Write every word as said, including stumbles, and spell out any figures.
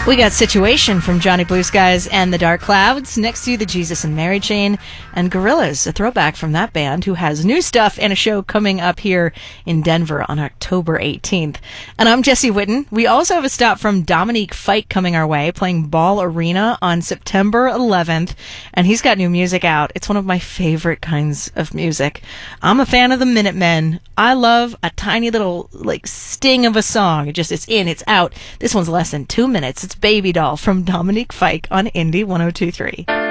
We got Situation from Johnny Blue Skies and the Dark Clouds. Next to the Jesus and Mary Chain and Gorillaz, a throwback from that band who has new stuff and a show coming up here in Denver on October eighteenth. And I'm Jesse Whitten. We also have a stop from Dominique Fike coming our way, playing Ball Arena on September eleventh. And he's got new music out. It's one of my favorite kinds of music. I'm a fan of the Minutemen. I love a tiny little like sting of a song. It just, it's in, it's out. This one's less than two minutes. It's Baby Doll from Dominique Fike on Indie one oh two point three.